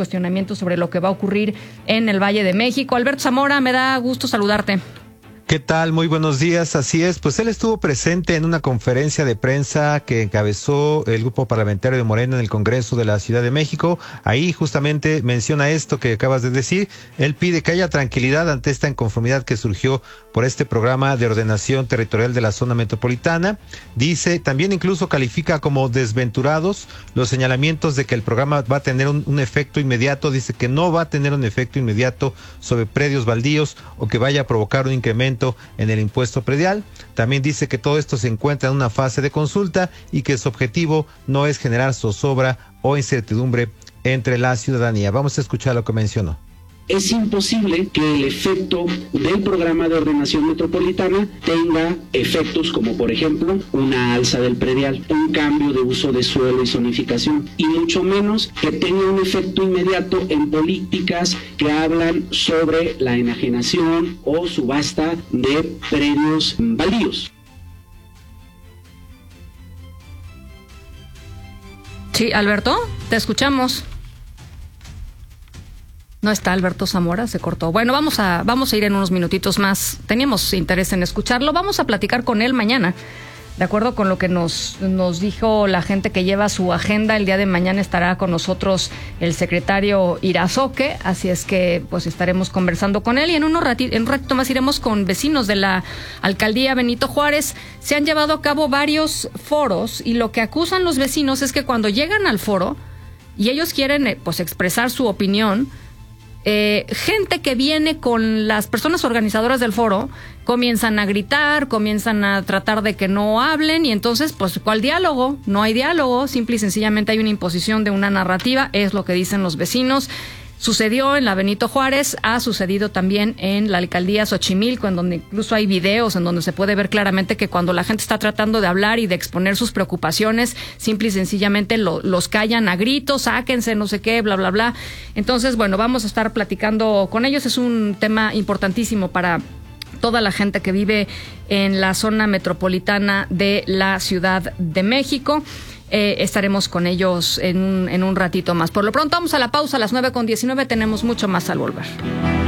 cuestionamientos sobre lo que va a ocurrir en el Valle de México. Alberto Zamora, me da gusto saludarte. ¿Qué tal? Muy buenos días. Así es, pues él estuvo presente en una conferencia de prensa que encabezó el grupo parlamentario de Morena en el Congreso de la Ciudad de México. Ahí justamente menciona esto que acabas de decir. Él pide que haya tranquilidad ante esta inconformidad que surgió por este programa de ordenación territorial de la zona metropolitana. Dice, también incluso califica como desventurados los señalamientos de que el programa va a tener un efecto inmediato. Dice que no va a tener un efecto inmediato sobre predios baldíos o que vaya a provocar un incremento en el impuesto predial. También dice que todo esto se encuentra en una fase de consulta y que su objetivo no es generar zozobra o incertidumbre entre la ciudadanía. Vamos a escuchar lo que mencionó. Es imposible que el efecto del programa de ordenación metropolitana tenga efectos como, por ejemplo, una alza del predial, un cambio de uso de suelo y zonificación, y mucho menos que tenga un efecto inmediato en políticas que hablan sobre la enajenación o subasta de predios baldíos. Sí, Alberto, te escuchamos. No está Alberto Zamora, se cortó. Bueno, vamos a ir en unos minutitos más. Teníamos interés en escucharlo. Vamos a platicar con él mañana. De acuerdo con lo que nos dijo la gente que lleva su agenda, el día de mañana estará con nosotros el secretario Irazoque, así es que pues estaremos conversando con él y en un ratito más iremos con vecinos de la alcaldía Benito Juárez. Se han llevado a cabo varios foros y lo que acusan los vecinos es que cuando llegan al foro y ellos quieren pues expresar su opinión, gente que viene con las personas organizadoras del foro comienzan a gritar, comienzan a tratar de que no hablen y entonces pues ¿cuál diálogo? No hay diálogo, simple y sencillamente hay una imposición de una narrativa, es lo que dicen los vecinos. Sucedió en la Benito Juárez, ha sucedido también en la alcaldía Xochimilco, en donde incluso hay videos en donde se puede ver claramente que cuando la gente está tratando de hablar y de exponer sus preocupaciones, simple y sencillamente los callan a gritos, sáquense, no sé qué, bla, bla, bla. Entonces, bueno, vamos a estar platicando con ellos. Es un tema importantísimo para toda la gente que vive en la zona metropolitana de la Ciudad de México. Estaremos con ellos en un ratito más. Por lo pronto vamos a la pausa a las 9:19, tenemos mucho más al volver.